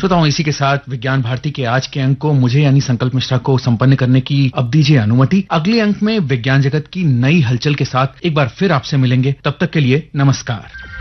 श्रोताओं, इसी के साथ विज्ञान भारती के आज के अंक को मुझे यानी संकल्प मिश्रा को संपन्न करने की अब दीजिए अनुमति। अगले अंक में विज्ञान जगत की नई हलचल के साथ एक बार फिर आपसे मिलेंगे। तब तक के लिए नमस्कार।